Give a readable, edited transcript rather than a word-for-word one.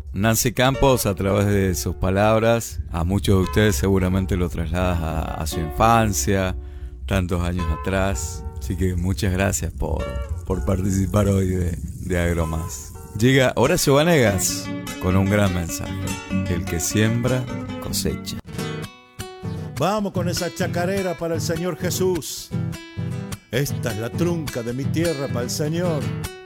Nancy Campos, a través de sus palabras, a muchos de ustedes seguramente lo trasladas a su infancia, tantos años atrás. Así que muchas gracias por participar hoy de Agromás. Llega Horacio Vanegas con un gran mensaje: el que siembra, cosecha. Vamos con esa chacarera para el Señor Jesús. Esta es la trunca de mi tierra para el Señor.